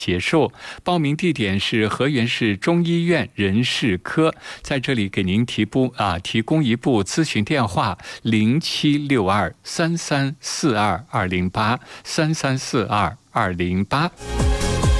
结束。报名地点是河源市中医院人事科，在这里给您提供一部咨询电话07623342-208，3342-208。